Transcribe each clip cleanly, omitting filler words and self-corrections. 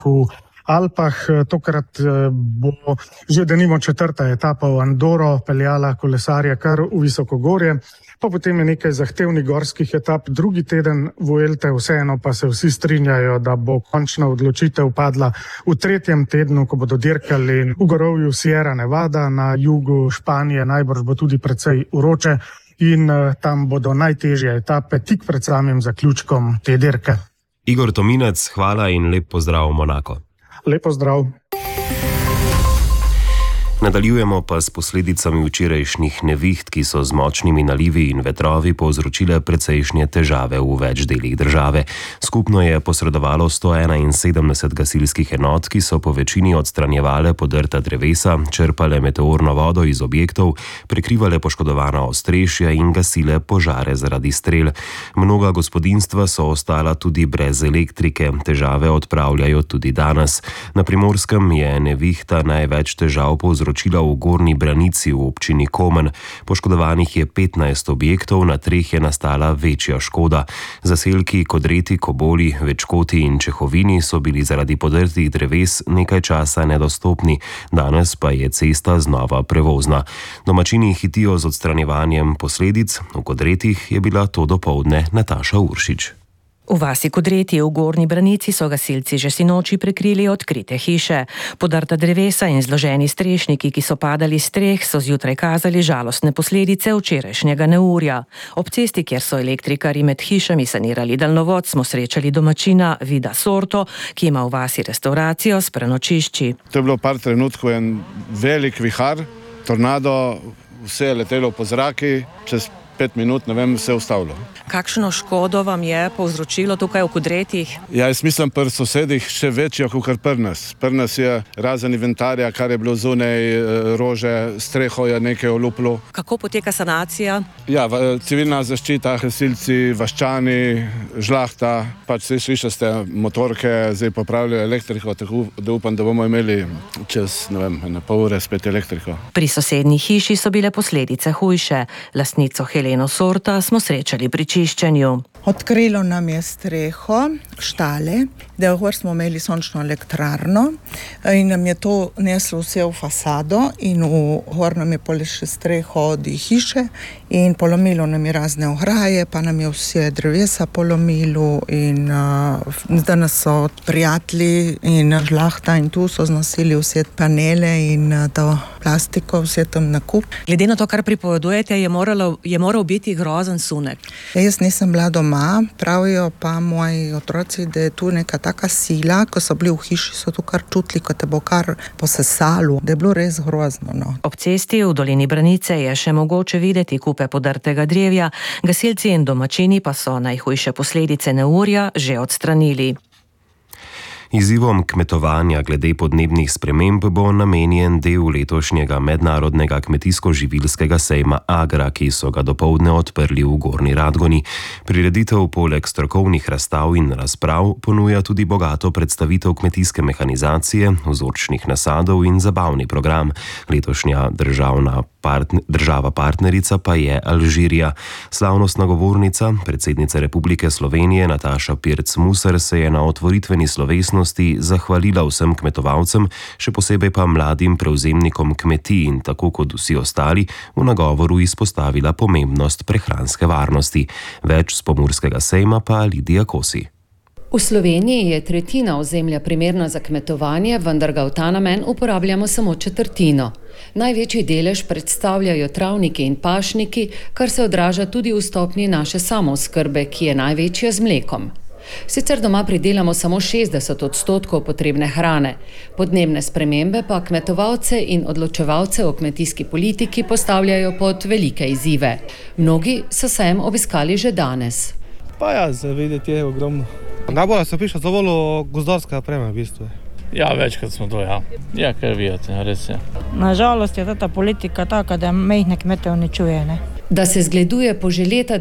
v Alpah. Tokrat bo že denimo 4. etapa v Andoro peljala kolesarja kar v visokogorje, pa potem je nekaj zahtevnih gorskih etap drugi teden Vuelte, vseeno pa se vsi strinjajo, da bo končna odločitev padla v 3. tednu, ko bodo dirkali v gorovju Sierra Nevada na jugu Španije. Najbrž bo tudi precej vroče in tam bodo najtežje etape tik pred samim zaključkom te dirke. Igor Tominec, hvala in lep pozdrav v Monako. Lep pozdrav. Nadaljujemo pa s posledicami včerajšnjih neviht, ki so z močnimi nalivi in vetrovi povzročile precejšnje težave v več delih države. Skupno je posredovalo 171 gasilskih enot, ki so po večini odstranjevale podrta drevesa, črpale meteorno vodo iz objektov, prekrivale poškodovana ostrešja in gasile požare zaradi strel. Mnoga gospodinjstva so ostala tudi brez elektrike, težave odpravljajo tudi danes. Na Primorskem je nevihta največ težav povzročila v Gornji Branici v občini Komen. Poškodovanih je 15 objektov, na 3 je nastala večja škoda. Zaselki Kodreti, Koboli, Večkoti in Čehovini so bili zaradi podrtih dreves nekaj časa nedostopni, danes pa je cesta znova prevozna. Domačini hitijo z odstranjevanjem posledic, v Kodretih je bila to dopoldne Nataša Uršič. V vasi Kodreti v Gornji Branici so gasilci že sinoči prekrili odkrite hiše. Podrta drevesa in zloženi strešniki, ki so padali s streh, so zjutraj kazali žalostne posledice včerajšnjega neurja. Ob cesti, kjer so elektrikarji med hišami sanirali daljnovod, smo srečali domačina Vida Sorto, ki ima v vasi restauracijo s prenočišči. To je bilo par trenutkov en velik vihar, tornado, vse je letelo po zraki, čez 5 minut, ne vem, vse ustavilo. Kakšno škodo vam je povzročilo tukaj v Kodretih? Ja, jaz mislim pri sosedih še večjo kot pri nas. Pri nas je razen inventarja, kar je bilo zunaj, rože, streho je nekaj oluplo. Kako poteka sanacija? Ja, civilna zaščita, gasilci, vaščani, žlahta, pač vse slišaste motorke, zdaj popravljajo elektriko, tako da upam, da bomo imeli čez, ne vem, na pol ure spet elektriko. Pri sosednji hiši so bile posledice hujše. Lastnico Heleno Sorta smo srečali pri čiščenju. Odkrilo nam je streho, štale, da smo imeli sončno elektrarno in nam je to neslo vse v fasado in v nam je pole še streho od hiše in polomilo nam je razne ograje, pa nam je vse drevesa polomilo in danes so prijatelji in žlahta in tu so znosili vse panele in to plastiko, vse tam nakup. Glede na to, kar pripovedujete, je moral biti grozen sunek. Jaz nisem bila doma, pravijo pa moji otroci, da je tu neka taka sila, ko so bili v hiši, so tu kar čutili, ko te bo kar posesalo, da je bilo res grozno. No. Ob cesti v dolini Branice je še mogoče videti kupe podrtega drevja, gasilci in domačini pa so najhujše posledice neurja že odstranili. Izzivom kmetovanja glede podnebnih sprememb bo namenjen del letošnjega mednarodnega kmetijsko-živilskega sejma Agra, ki so ga dopoldne odprli v Gornji Radgoni. Prireditev poleg strokovnih razstav in razprav ponuja tudi bogato predstavitev kmetijske mehanizacije, vzorčnih nasadov in zabavni program. Letošnja država partnerica pa je Alžirija. Slavnostna govornica, predsednica Republike Slovenije Nataša Pirc Musar, se je na otvoritveni slovesnosti zahvalila vsem kmetovalcem, še posebej pa mladim prevzemnikom kmetij in tako kot vsi ostali v nagovoru izpostavila pomembnost prehranske varnosti. Več s pomurskega sejma pa Lidija Kosi. V Sloveniji je tretjina ozemlja primerna za kmetovanje, vendar ga v ta namen uporabljamo samo četrtino. Največji delež predstavljajo travniki in pašniki, kar se odraža tudi v stopnji naše samooskrbe, ki je največja z mlekom. Sicer doma pridelamo samo 60% potrebne hrane. Podnebne spremembe pa kmetovalce in odločevalce o kmetijski politiki postavljajo pod velike izzive. Mnogi so sejem obiskali že danes. Pa ja, za videti je ogromno. Najbolj se piše zavoljo gozdarska oprema v bistvu. Ja, večkrat smo to, ja. Ja, kaj vidite, res je. Nažalost je ta politika taka, da mejne kmete uničuje, ne? Da se zgleduje po že leta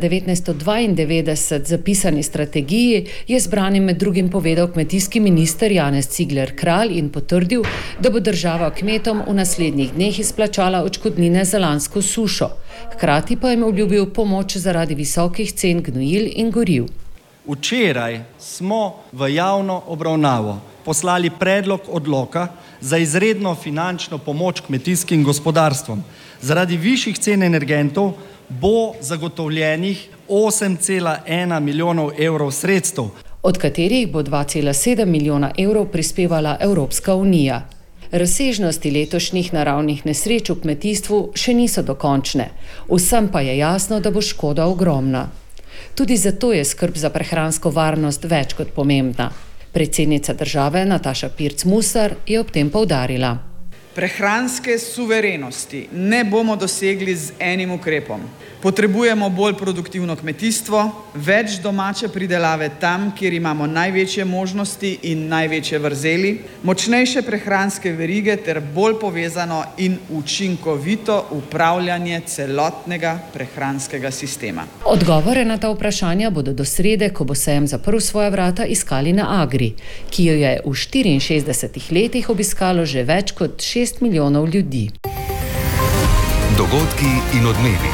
1992 zapisani strategiji, je zbranim med drugim povedal kmetijski minister Janez Cigler Kralj in potrdil, da bo država kmetom v naslednjih dneh izplačala odškodnine za lansko sušo. Hkrati pa jim obljubil pomoč zaradi visokih cen gnojil in goriv. Včeraj smo v javno obravnavo poslali predlog odloka za izredno finančno pomoč kmetijskim gospodarstvom. Zaradi višjih cen energentov bo zagotovljenih 8,1 milijonov evrov sredstev, od katerih bo 2,7 milijona evrov prispevala Evropska unija. Razsežnosti letošnjih naravnih nesreč v kmetijstvu še niso dokončne. Vsem pa je jasno, da bo škoda ogromna. Tudi zato je skrb za prehransko varnost več kot pomembna. Predsednica države Nataša Pirc Musar je ob tem poudarila. Prehranske suverenosti ne bomo dosegli z enim ukrepom. Potrebujemo bolj produktivno kmetijstvo, več domače pridelave tam, kjer imamo največje možnosti in največje vrzeli, močnejše prehranske verige ter bolj povezano in učinkovito upravljanje celotnega prehranskega sistema. Odgovore na ta vprašanja bodo do srede, ko bo sejem zaprl svoja vrata, iskali na Agri, ki jo je v 64 letih obiskalo že več kot 6 milijonov ljudi. Dogodki in odmevi.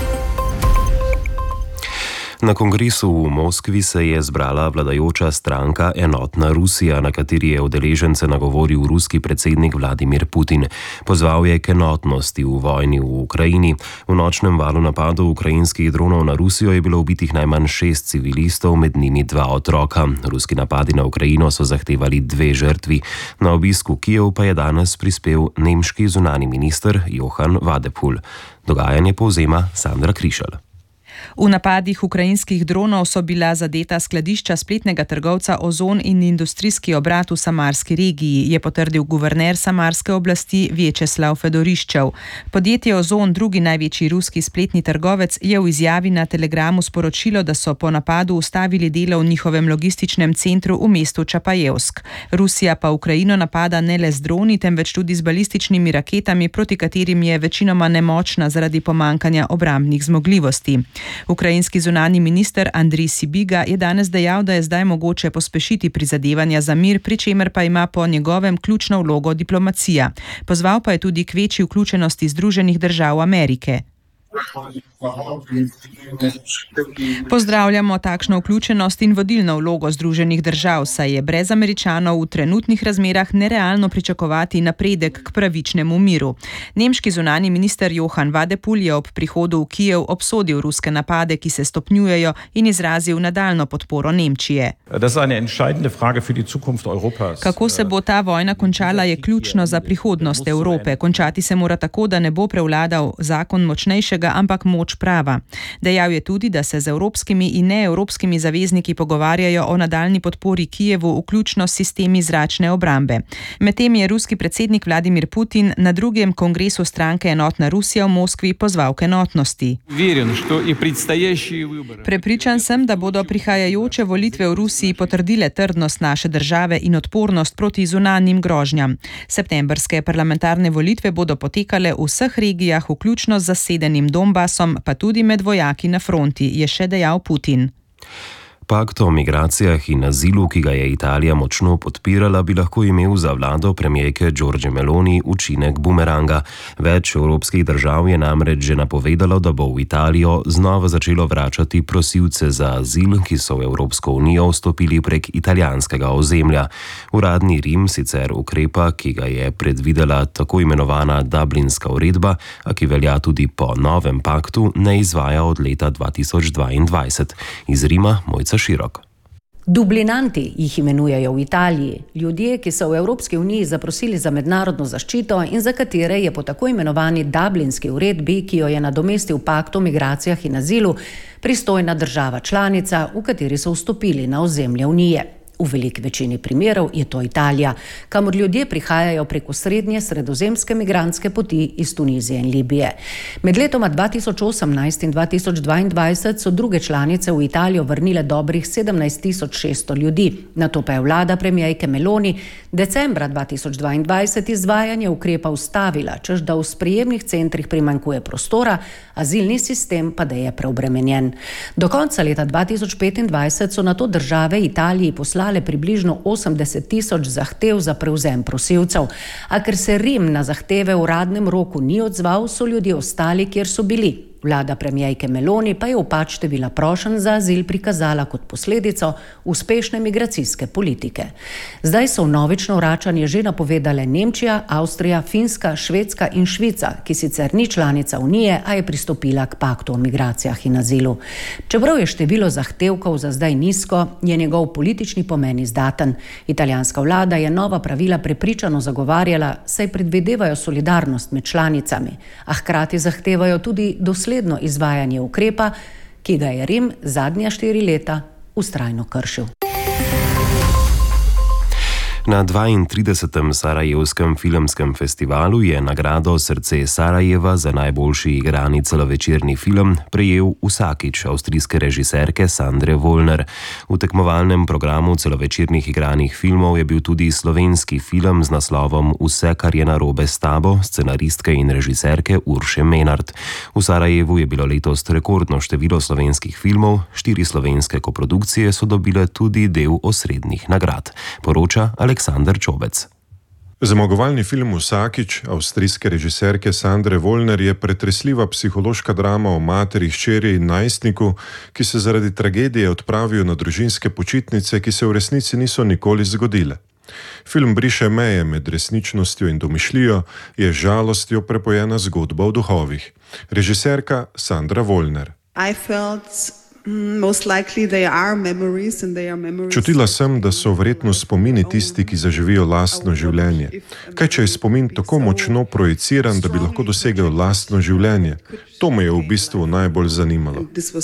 Na kongresu v Moskvi se je zbrala vladajoča stranka Enotna Rusija, na kateri je udeležence nagovoril ruski predsednik Vladimir Putin. Pozval je k enotnosti v vojni v Ukrajini. V nočnem valu napadov ukrajinskih dronov na Rusijo je bilo ubitih najmanj 6 civilistov, med njimi 2 otroka. Ruski napadi na Ukrajino so zahtevali 2 žrtvi. Na obisku Kijev pa je danes prispel nemški zunanji minister Johann Wadephul. Dogajanje povzema Sandra Krišal. V napadih ukrajinskih dronov so bila zadeta skladišča spletnega trgovca Ozon in industrijski obrat v samarski regiji, je potrdil guverner samarske oblasti Vjačeslav Fedoriščev. Podjetje Ozon, drugi največji ruski spletni trgovec, je v izjavi na Telegramu sporočilo, da so po napadu ustavili delo v njihovem logističnem centru v mestu Čapajevsk. Rusija pa Ukrajino napada ne le z droni, temveč tudi z balističnimi raketami, proti katerim je večinoma nemočna zaradi pomankanja obrambnih zmogljivosti. Ukrajinski zunanji minister Andrij Sibiga je danes dejal, da je zdaj mogoče pospešiti prizadevanja za mir, pri čemer pa ima po njegovem ključno vlogo diplomacija. Pozval pa je tudi k večji vključenosti Združenih držav Amerike. Pozdravljamo takšno vključenost in vodilno vlogo Združenih držav, saj je brez Američanov v trenutnih razmerah nerealno pričakovati napredek k pravičnemu miru. Nemški zunanji minister Johann Wadephul je ob prihodu v Kijev obsodil ruske napade, ki se stopnjujejo, in izrazil nadaljno podporo Nemčije. Kako se bo ta vojna končala, je ključno za prihodnost Evrope. Končati se mora tako, da ne bo prevladal zakon močnejšega, ampak moč prava. Dejal je tudi, da se z evropskimi in neevropskimi zavezniki pogovarjajo o nadaljni podpori Kijevu, vključno s sistemi zračne obrambe. Medtem je ruski predsednik Vladimir Putin na drugem kongresu stranke Enotna Rusija v Moskvi pozval k enotnosti. Prepričan sem, da bodo prihajajoče volitve v Rusiji potrdile trdnost naše države in odpornost proti zunanjim grožnjam. Septembrske parlamentarne volitve bodo potekale v vseh regijah, vključno z zasedenim Donbasom, pa tudi med vojaki na fronti, je še dejal Putin. Pakt o migracijah in azilu, ki ga je Italija močno podpirala, bi lahko imel za vlado premierke Giorgie Meloni učinek bumeranga. Več evropskih držav je namreč že napovedalo, da bo v Italijo znova začelo vračati prosilce za azil, ki so v Evropsko unijo vstopili prek italijanskega ozemlja. Uradni Rim sicer ukrepa, ki ga je predvidela tako imenovana Dublinska uredba, a ki velja tudi po novem paktu, ne izvaja od leta 2022. Iz Rima Mojca Širok. Dublinanti jih imenujejo v Italiji, ljudje, ki so v Evropski uniji zaprosili za mednarodno zaščito in za katere je po tako imenovani Dublinski uredbi, ki jo je nadomestil pakt o migracijah in azilu, pristojna država članica, v kateri so vstopili na ozemlje unije. V veliki večini primerov je to Italija, kamor ljudje prihajajo preko srednje sredozemske migrantske poti iz Tunizije in Libije. Med letoma 2018 in 2022 so druge članice v Italijo vrnile dobrih 17.600 ljudi. Nato pa je vlada premierke Meloni decembra 2022 izvajanje ukrepa ustavila, češ da v sprejemnih centrih primanjkuje prostora, azilni sistem pa da je preobremenjen. Do konca leta 2025 so nato države Italiji poslali približno 80.000 zahtev za prevzem prosilcev, a ker se Rim na zahteve v uradnem roku ni odzval, so ljudje ostali, kjer so bili. Vlada premijejke Meloni pa je upad števila prošenj za azil prikazala kot posledico uspešne migracijske politike. Zdaj so vnovično vračanje že napovedale Nemčija, Avstrija, Finska, Švedska in Švica, ki sicer ni članica Unije, a je pristopila k paktu o migracijah in azilu. Čeprav je število zahtevkov za zdaj nizko, je njegov politični pomen izdaten. Italijanska vlada je nova pravila prepričano zagovarjala, saj predvidevajo solidarnost med članicami, a hkrati zahtevajo tudi dosledno izvajanje ukrepa, ki ga je Rim zadnja 4 leta vztrajno kršil. Na 32. Sarajevskem filmskem festivalu je nagrado Srce Sarajeva za najboljši igrani celovečerni film prejel Vsakič avstrijske režiserke Sandre Wollner. V tekmovalnem programu celovečernih igranih filmov je bil tudi slovenski film z naslovom Vse, kar je narobe s tabo, scenaristke in režiserke Urše Menart. V Sarajevu je bilo letos rekordno število slovenskih filmov, 4 slovenske koprodukcije so dobile tudi del osrednjih nagrad. Poroča Aleksandar Čobec. Zmagovalni film Vsakič avstrijske režiserke Sandre Wollner je pretresljiva psihološka drama o materi, hčeri in najstniku, ki se zaradi tragedije odpravijo na družinske počitnice, ki se v resnici niso nikoli zgodile. Film briše meje med resničnostjo in domišljijo, je z žalostjo prepojena zgodba o duhovih. Režiserka Sandra Wollner. Čutila sem, da so verjetno spomini tisti, ki zaživijo lastno življenje. Kaj, če je spomin tako močno projiciran, da bi lahko dosegel lastno življenje? To me je v bistvu najbolj zanimalo.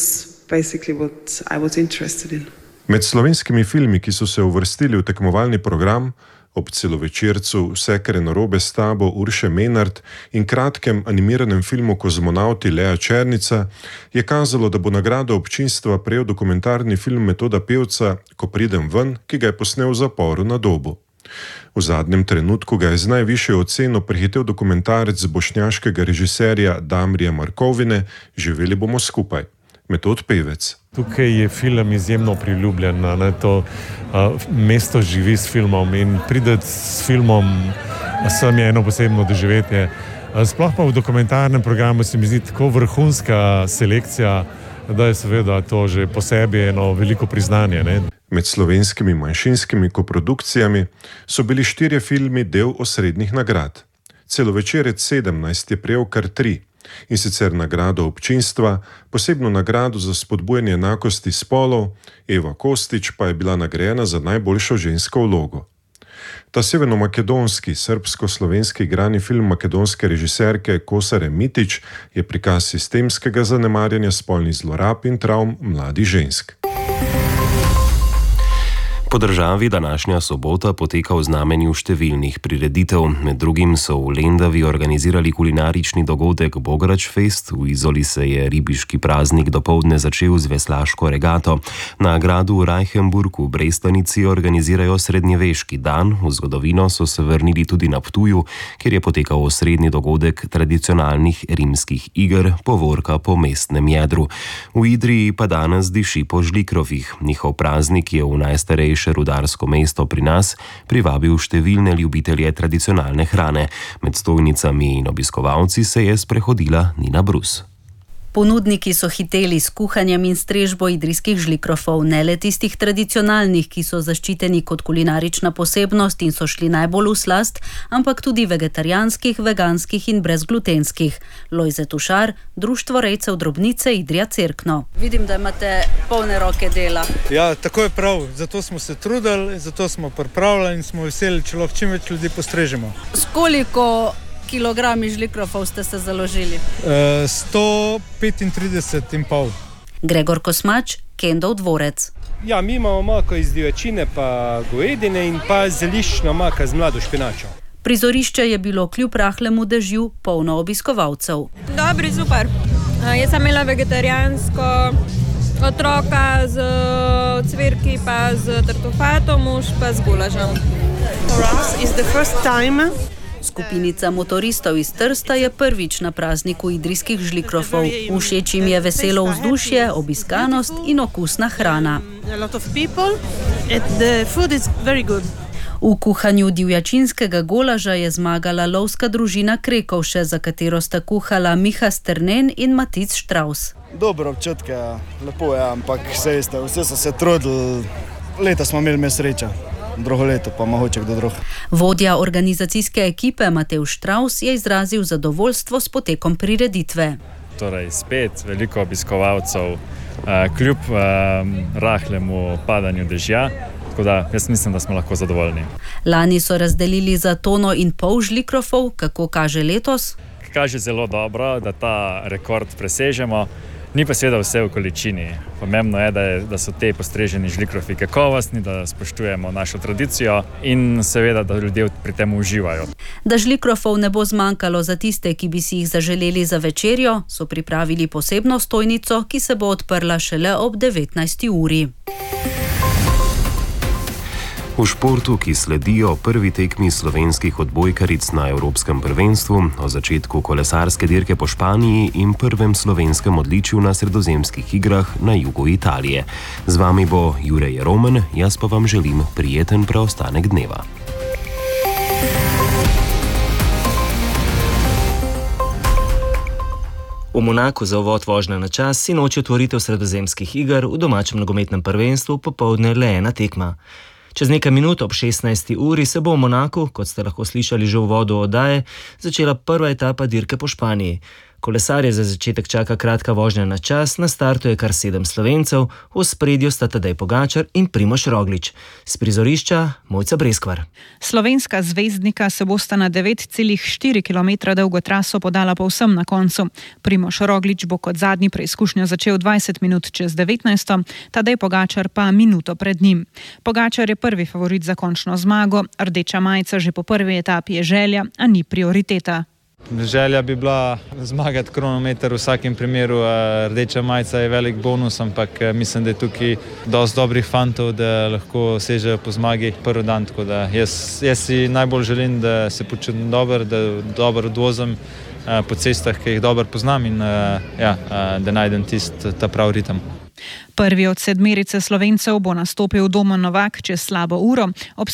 Med slovenskimi filmi, ki so se uvrstili v tekmovalni program, ob celovečercu Vse, kar je narobe s tabo Urše Menart in kratkem animiranem filmu Kozmonavti Lea Černica, je kazalo, da bo nagrado občinstva prejel dokumentarni film Metoda Pevca Ko pridem ven, ki ga je posnel v zaporu na Dobu. V zadnjem trenutku ga je z najvišjo oceno prehitel dokumentarec bošnjaškega režiserja Damrija Markovine Živeli bomo skupaj. Metod Pevec. Tukaj je film izjemno priljubljen, to mesto živi s filmom in prideti s filmom sem je eno posebno doživetje. Sploh pa v dokumentarnem programu se mi zdi tako vrhunska selekcija, da je seveda to že po sebi eno veliko priznanje. Ne? Med slovenskimi manjšinskimi koprodukcijami so bili 4 filmi del osrednjih nagrad. Celovečerec 17 je prejel kar 3. In sicer nagrado občinstva, posebno nagrado za spodbujanje enakosti spolov, Eva Kostić pa je bila nagrajena za najboljšo žensko vlogo. Ta severno-makedonski, srbsko-slovenski igrani film makedonske režiserke Kosare Mitić je prikaz sistemskega zanemarjanja spolnih zlorab in travm mladih žensk. Po državi današnja sobota poteka v znamenju številnih prireditev. Med drugim so v Lendavi organizirali kulinarični dogodek Bograč Fest, v Izoli se je ribiški praznik dopoldne začel z veslaško regato. Na gradu Reichenburg v Brestanici organizirajo srednjeveški dan, v zgodovino so se vrnili tudi na Ptuju, kjer je potekal osrednji dogodek tradicionalnih rimskih iger, povorka po mestnem jedru. V Idriji pa danes diši po žlikrovih. Njihov praznik je v najstarejši rudarsko mesto pri nas privabil številne ljubitelje tradicionalne hrane. Med stojnicami in obiskovalci se je sprehodila Nina Brus. Ponudniki so hiteli s kuhanjem in strežbo idrijskih žlikrofov, ne le tistih tradicionalnih, ki so zaščiteni kot kulinarična posebnost in so šli najbolj v slast, ampak tudi vegetarijanskih, veganskih in brezglutenskih. Lojze Tušar, Društvo rejcev drobnice Idrija Cerkno. Vidim, da imate polne roke dela. Ja, tako je prav. Zato smo se trudili, zato smo pripravljali in smo veseli, če lahko čim več ljudi postrežemo. S koliko kilogrami žlikrofov ste se založili? 135,5. Gregor Kosmač, Kendov dvorec. Ja, mi imamo mako iz divjačine pa govedine in pa zeliščna maka z mlado špinačo. Prizorišče je bilo kljub rahlemu dežju polno obiskovalcev. Dobri, super. Jaz sem imela vegetarijansko, otroka z cvirki pa z tartufatom, muž pa z gulažem. For us is the first time. Skupinica motoristov iz Trsta je prvič na prazniku idrijskih žlikrofov. Všeč jim je veselo vzdušje, obiskanost in okusna hrana. V kuhanju divjačinskega golaža je zmagala lovska družina Krekovše, za katero sta kuhala Miha Strnen in Matic Štraus. Dobro občutke, lepo je, ampak vse so se trudili, leta smo imeli sreča, drugo leto pa mogoče kdo drug. Vodja organizacijske ekipe Matevž Štraus je izrazil zadovoljstvo s potekom prireditve. Torej spet veliko obiskovalcev, kljub rahlemu padanju dežja. Tako da jaz mislim, da smo lahko zadovoljni. Lani so razdelili za 1,5 tone žlikrofov, kako kaže letos? Kaže zelo dobro, da ta rekord presežemo. Ni pa seveda vse v količini. Pomembno je, da so te postreženi žlikrofi kakovostni, da spoštujemo našo tradicijo in seveda, da ljudje pri tem uživajo. Da žlikrofov ne bo zmanjkalo za tiste, ki bi si jih zaželeli za večerjo, so pripravili posebno stojnico, ki se bo odprla šele ob 19. uri. V športu, ki sledijo prvi tekmi slovenskih odbojkaric na Evropskem prvenstvu, o začetku kolesarske dirke po Španiji in prvem slovenskem odličju na sredozemskih igrah na jugu Italije. Z vami bo Jure Roman, jaz pa vam želim prijeten preostanek dneva. V Monaku za uvod vožnje na čas sinoči otvoritev sredozemskih iger v domačem nogometnem prvenstvu popoldne le ena tekma. Čez nekaj minut ob 16. uri se bo v Monaku, kot ste lahko slišali že v uvodu oddaje, začela prva etapa dirke po Španiji. Kolesarje za začetek čaka kratka vožnja na čas, na startu je kar 7 Slovencev, v ospredju sta Tadej Pogačar in Primož Roglič. S prizorišča Mojca Breskvar. Slovenska zvezdnika se bosta na 9,4 km dolgo traso podala povsem na koncu. Primož Roglič bo kot zadnji preizkušnjo začel 20 minut čez 19, Tadej Pogačar pa minuto pred njim. Pogačar je prvi favorit za končno zmago, rdeča majica že po prvi etapi je želja, a ni prioriteta. Želja bi bila zmagati kronometer v vsakem primeru, rdeča majica je velik bonus, ampak mislim, da je tukaj dosti dobrih fantov, da lahko sežejo po zmagi prvi dan, tako da jaz si najbolj želim, da se počutim dobro, da dobro odvozim po cestah, ki jih dobro poznam in da najdem ta prav ritem. Prvi od sedmerice Slovencev bo nastopil Domen Novak čez slabo uro. Ob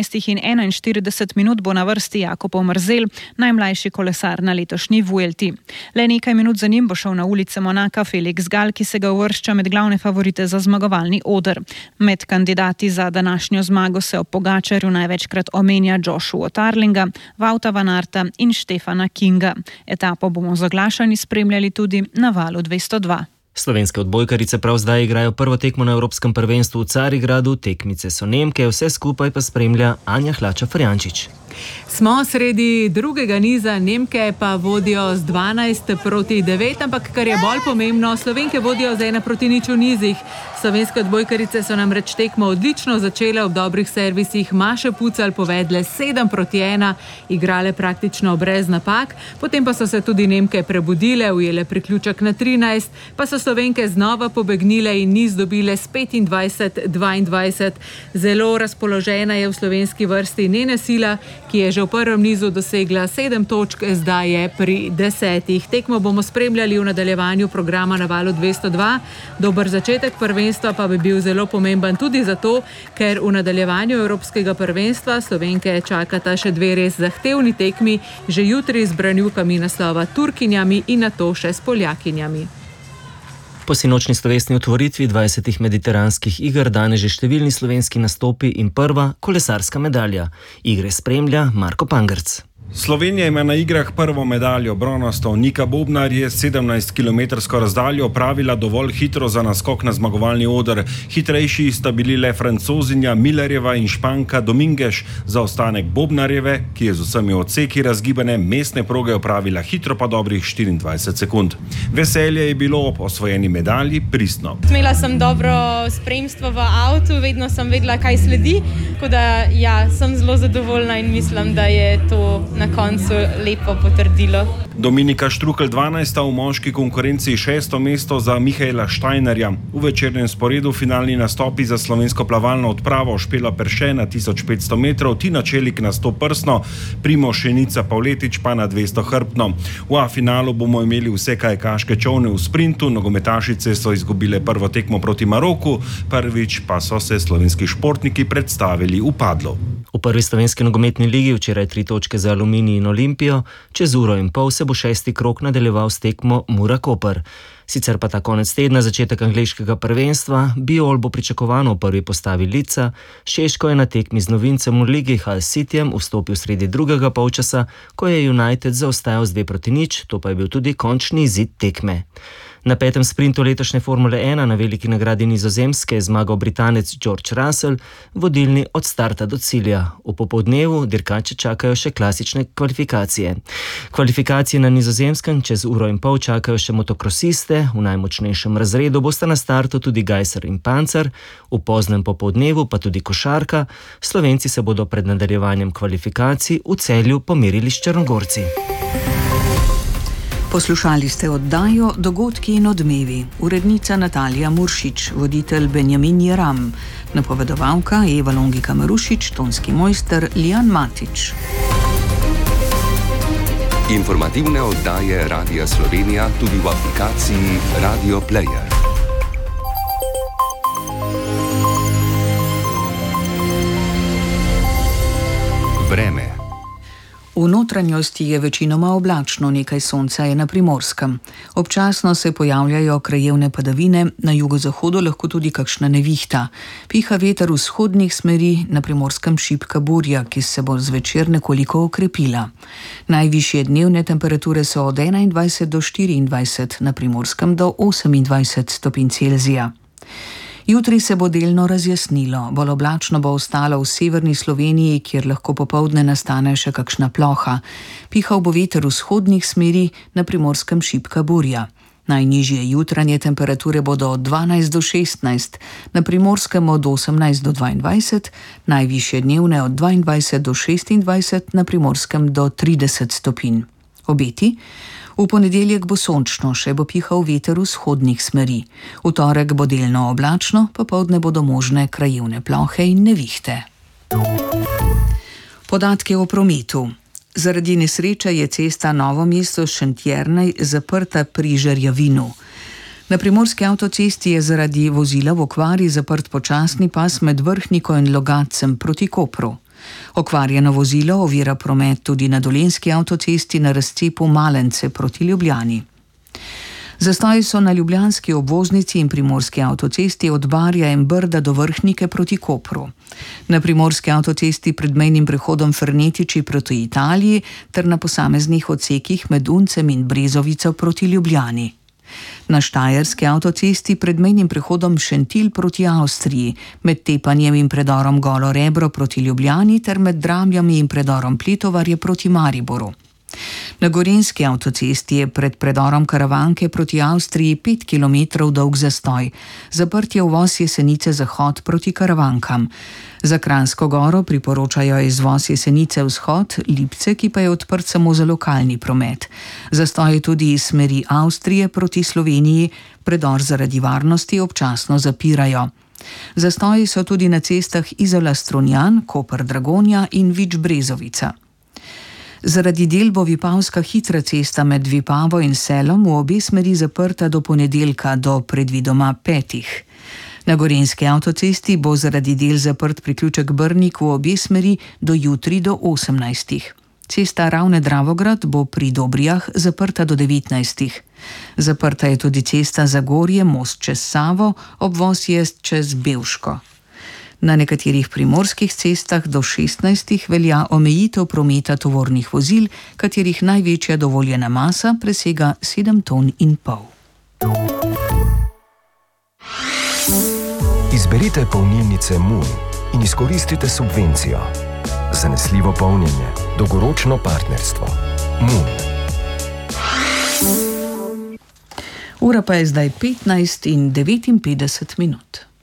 17:41 bo na vrsti Jakobov Mrzel, najmlajši kolesar na letošnji Vuelti. Le nekaj minut za njim bo šel na ulice Monaka Felix Gal, ki se ga uvršča med glavne favorite za zmagovalni oder. Med kandidati za današnjo zmago se ob Pogačarju največkrat omenja Joshua Tarlinga, Wouta van Aerta in Stefana Kinga. Etapo bomo zaglašani spremljali tudi na Valu 202. Slovenske odbojkarice prav zdaj igrajo prvo tekmo na Evropskem prvenstvu v Carigradu, tekmice so Nemke, vse skupaj pa spremlja Anja Hlača-Ferjančič. Smo sredi drugega niza, Nemke pa vodijo z 12-9, ampak kar je bolj pomembno, Slovenke vodijo z 1-0 v nizih. Slovenske odbojkarice so namreč tekmo odlično začele ob dobrih servisih, Maše Pucal povedle 7-1, igrale praktično brez napak, potem pa so se tudi Nemke prebudile, ujele priključek na 13, pa so Slovenke znova pobegnile in niz dobile s 25-22. Zelo razpoložena je v slovenski vrsti Nena Sila, ki je že v prvem nizu dosegla 7 točk, zdaj je pri 10. Tekmo bomo spremljali v nadaljevanju programa na Valu 202. Dober začetek prvenstva pa bi bil zelo pomemben tudi zato, ker v nadaljevanju Evropskega prvenstva Slovenke čakata še 2 res zahtevni tekmi, že jutri z branjivkami naslova Turkinjami in nato še s Poljakinjami. Po sinočni slovesni otvoritvi 20 mediteranskih iger danes že številni slovenski nastopi in prva kolesarska medalja. Igre spremlja Marko Pangrc. Slovenija ima na igrah prvo medaljo, bronasto. Nika Bobnar je 17-kilometrsko razdaljo opravila dovolj hitro za naskok na zmagovalni oder. Hitrejši sta bili le Francozinja Millerjeva in Španka Dominguez. Zaostanek Bobnarjeve, ki je z vsemi odseki razgibane mestne proge opravila hitro pa dobrih 24 sekund. Veselje je bilo ob osvojeni medalji pristno. Imela sem dobro spremstvo v avtu, vedno sem vedela, kaj sledi, tako da sem zelo zadovoljna in mislim, da je to na koncu lepo potrdilo. Dominika Štrukelj 12. v moški konkurenci 6. mesto za Mihaela Steinerja. V večernem sporedu finalni nastopi za slovensko plavalno odpravo Špela Perše na 1500 metrov, Tina Čelik na 100 prsno, Primož Šenica Pavletič pa na 200 hrbtno. V A-finalu bomo imeli vse kajakaške čolne v sprintu, nogometašice so izgubile prvo tekmo proti Maroku, prvič pa so se slovenski športniki predstavili v Padlu. V prvi slovenski nogometni ligi včeraj 3 točke za Aluminij in Olimpijo, čez uro in pol se bo 6. krog nadaljeval s tekmo Mura-Koper. Sicer pa ta konec tedna začetek angleškega prvenstva, Biol bo pričakovano v prvi postavi Lica, Šeško je na tekmi z novincem v ligi Hull Cityjem vstopil sredi drugega polčasa, ko je United zaostajal z 2-0, to pa je bil tudi končni izid tekme. Na 5. sprintu letošnje Formule 1 na veliki nagradi Nizozemske je zmagal Britanec George Russell, vodilni od starta do cilja. V popoldnevu dirkače čakajo še klasične kvalifikacije. Kvalifikacije na Nizozemskem čez uro in pol čakajo še motokrosiste, v najmočnejšem razredu bosta na startu tudi Gajser in Pancer, v poznem popoldnevu pa tudi košarka. Slovenci se bodo pred nadaljevanjem kvalifikacij v Celju pomerili s Črnogorci. Poslušali ste oddajo Dogodki in odmevi. Urednica Natalija Muršič, voditelj Benjamin Jeram, napovedovalka Eva Longika Marušič, tonski mojster Lijan Matič. Informativne oddaje Radia Slovenija tudi v aplikaciji Radio Player. Vreme. V notranjosti je večinoma oblačno, nekaj sonca je na Primorskem. Občasno se pojavljajo krajevne padavine, na jugozahodu lahko tudi kakšna nevihta. Piha veter vzhodnih smeri, na Primorskem šibka burja, ki se bo zvečer nekoliko okrepila. Najvišje dnevne temperature so od 21 do 24, na Primorskem do 28 stopinj Celzija. Jutri se bo delno razjasnilo, bolj oblačno bo ostalo v severni Sloveniji, kjer lahko popoldne nastane še kakšna ploha. Pihal bo veter vzhodnih smeri, na Primorskem šibka burja. Najnižje jutranje temperature bodo od 12 do 16, na Primorskem od 18 do 22, najvišje dnevne od 22 do 26, na Primorskem do 30 stopinj. Obeti? V ponedeljek bo sončno, še bo pihal veter vzhodnih smeri. V torek bo delno oblačno, popoldne bodo možne krajevne plohe in nevihte. Podatke o prometu. Zaradi nesreče je cesta Novo mesto-Šentjernej zaprta pri Žerjavinu. Na primorski avtocesti je zaradi vozila v okvari zaprt počasni pas med Vrhniko in Logatcem proti Kopru. Okvarjeno vozilo ovira promet tudi na dolenjski avtocesti na razcepu Malence proti Ljubljani. Zastoji so na ljubljanski obvoznici in primorski avtocesti od Barja in Brda do Vrhnike proti Kopru. Na primorski avtocesti pred mejnim prehodom Fernetiči proti Italiji ter na posameznih odsekih med Uncem in Brezovico proti Ljubljani. Na štajerski avtocesti pred mejnim prehodom Šentilj proti Avstriji, med Tepanjem in predorom Golo Rebro proti Ljubljani ter med Dramljami in predorom Plitovarje proti Mariboru. Na gorenjski avtocesti je pred predorom Karavanke proti Avstriji 5 km dolg zastoj. Zaprt je uvoz Jesenice Zahod proti Karavankam. Za Kranjsko Goro priporočajo izvoz Jesenice Vzhod, Lipce, ki pa je odprt samo za lokalni promet. Zastoj je tudi iz smeri Avstrije proti Sloveniji, predor zaradi varnosti občasno zapirajo. Zastoji so tudi na cestah Izola-Strunjan, Koper-Dragonja in Vič-Brezovica. Zaradi del bo vipavska hitra cesta med Vipavo in Selom v obe smeri zaprta do ponedeljka do predvidoma 5. Na gorenjski avtocesti bo zaradi del zaprt priključek Brnik v obe smeri do jutri do 18. Cesta Ravne-Dravograd bo pri Dobrijah zaprta do 19. Zaprta je tudi cesta Zagorje, most čez Savo, obvoz je čez Bevško. Na nekaterih primorskih cestah do 16 velja omejitev prometa tovornih vozil, katerih največja dovoljena masa presega 7,5 ton. Izberite polnilnice Moon in izkoristite subvencijo. Zanesljivo polnjenje, dolgoročno partnerstvo. Moon. Ura pa je zdaj 15:59.